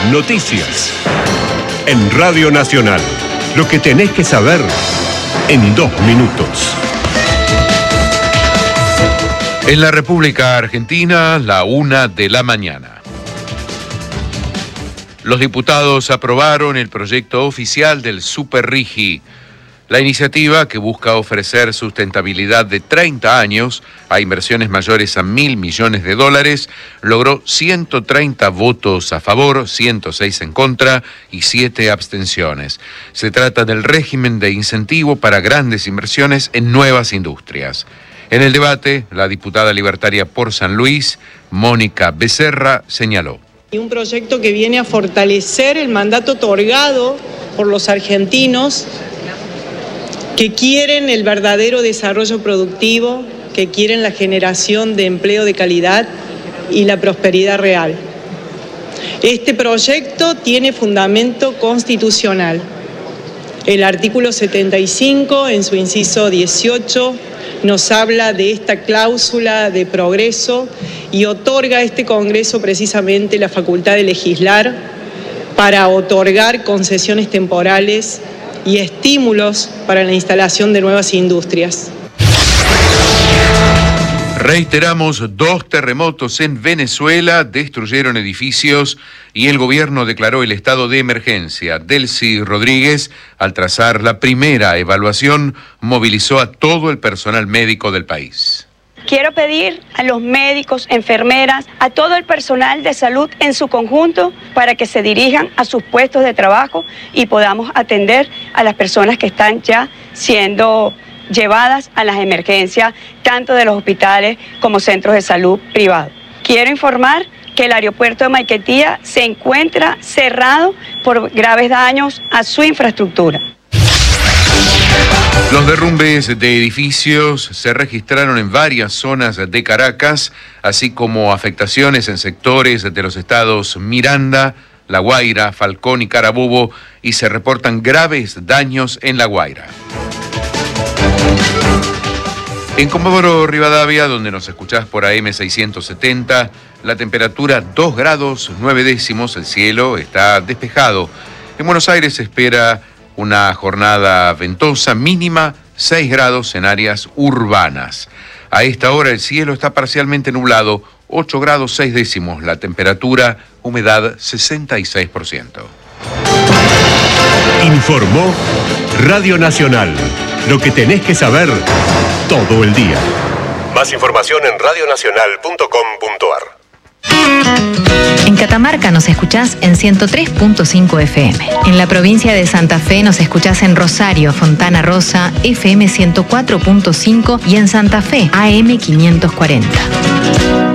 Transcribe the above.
Noticias. En Radio Nacional. Lo que tenés que saber en 2 minutos. En la República Argentina, la 1 de la mañana. Los diputados aprobaron el proyecto oficial del Superrigi. La iniciativa, que busca ofrecer sustentabilidad de 30 años a inversiones mayores a $1.000 millones, logró 130 votos a favor, 106 en contra y 7 abstenciones. Se trata del régimen de incentivo para grandes inversiones en nuevas industrias. En el debate, la diputada libertaria por San Luis, Mónica Becerra, señaló. Y un proyecto que viene a fortalecer el mandato otorgado por los argentinos que quieren el verdadero desarrollo productivo, que quieren la generación de empleo de calidad y la prosperidad real. Este proyecto tiene fundamento constitucional. El artículo 75, en su inciso 18, nos habla de esta cláusula de progreso y otorga a este Congreso precisamente la facultad de legislar para otorgar concesiones temporales y estímulos para la instalación de nuevas industrias. Reiteramos, 2 terremotos en Venezuela destruyeron edificios y el gobierno declaró el estado de emergencia. Delcy Rodríguez, al trazar la primera evaluación, movilizó a todo el personal médico del país. Quiero pedir a los médicos, enfermeras, a todo el personal de salud en su conjunto para que se dirijan a sus puestos de trabajo y podamos atender a las personas que están ya siendo llevadas a las emergencias, tanto de los hospitales como centros de salud privados. Quiero informar que el aeropuerto de Maiquetía se encuentra cerrado por graves daños a su infraestructura. Los derrumbes de edificios se registraron en varias zonas de Caracas, así como afectaciones en sectores de los estados Miranda, La Guaira, Falcón y Carabobo, y se reportan graves daños en La Guaira. En Comodoro Rivadavia, donde nos escuchás por AM 670, la temperatura 2 grados 9 décimos, el cielo está despejado. En Buenos Aires se espera una jornada ventosa, mínima 6 grados en áreas urbanas. A esta hora el cielo está parcialmente nublado, 8 grados 6 décimos, la temperatura, humedad 66%. Informó Radio Nacional. Lo que tenés que saber todo el día. Más información en radionacional.com.ar. En Catamarca nos escuchás en 103.5 FM. En la provincia de Santa Fe nos escuchás en Rosario, Fontana Rosa, FM 104.5 y en Santa Fe, AM 540.